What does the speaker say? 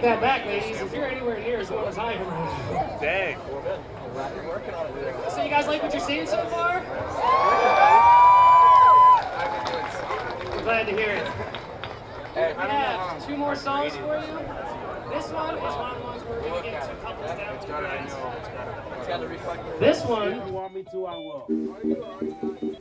that back, ladies. If you're anywhere near as well as I am. Dang. So you guys like what you're seeing so far? I'm glad to hear it. We have 2 more songs for you. This one is one of the ones where we're going to get 2 couples down to the dance. It's got to reflect. This one. If you want me to, I will.